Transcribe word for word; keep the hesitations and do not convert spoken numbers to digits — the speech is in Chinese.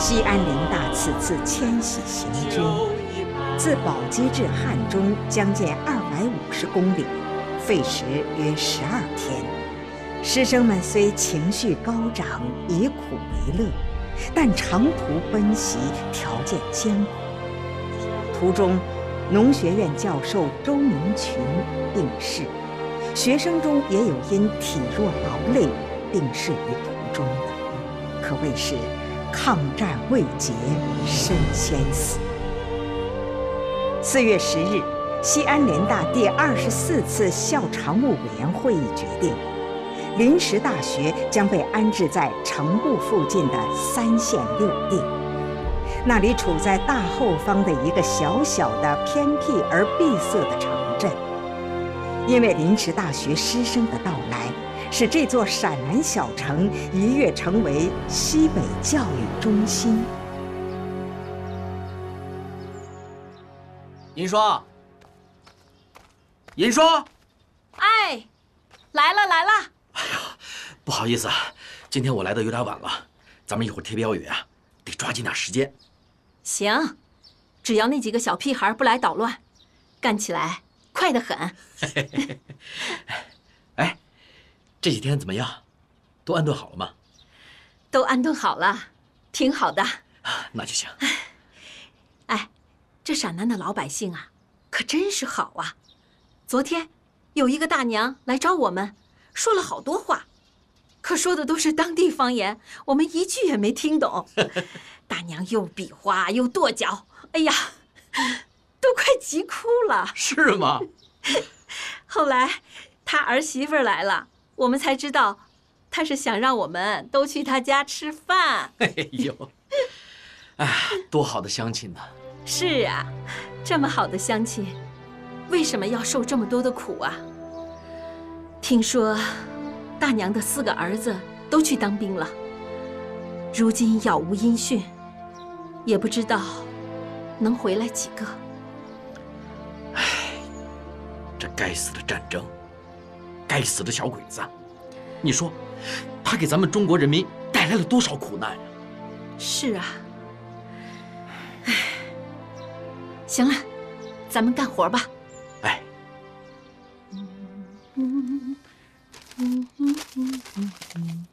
西安林大此次迁徙行军，自宝鸡至汉中将近二百五十公里，费时约十二天。师生们虽情绪高涨，以苦为乐，但长途奔袭，条件艰苦。途中，农学院教授周明群病逝，学生中也有因体弱劳累病逝于途中的，可谓是抗战未捷身先死。四月十日，西安联大第二十四次校常务委员会议决定，临时大学将被安置在城部附近的三县六地。那里处在大后方的一个小小的偏僻而闭塞的城镇。因为临时大学师生的到来，使这座陕南小城一跃成为西北教育中心。 银霜，银霜， 哎，来了来了。 哎呀，不好意思，今天我来的有点晚了，咱们一会儿贴标语啊，得抓紧点时间。 行，只要那几个小屁孩不来捣乱，干起来快得很。 哎，这几天怎么样？都安顿好了吗？ 都安顿好了，挺好的。 那就行。 哎，这陕南的老百姓啊，可真是好啊！昨天有一个大娘来找我们，说了好多话，可说的都是当地方言，我们一句也没听懂。大娘又比划又跺脚，哎呀，都快急哭了。 是吗？ 后来她儿媳妇来了，我们才知道，她是想让我们都去她家吃饭。 哎呦，哎，多好的乡亲呢！ 是啊，这么好的乡亲，为什么要受这么多的苦啊？听说大娘的四个儿子都去当兵了，如今杳无音讯，也不知道能回来几个。 唉，这该死的战争，该死的小鬼子，你说，他给咱们中国人民带来了多少苦难呀？ 是啊，唉，行了，咱们干活吧。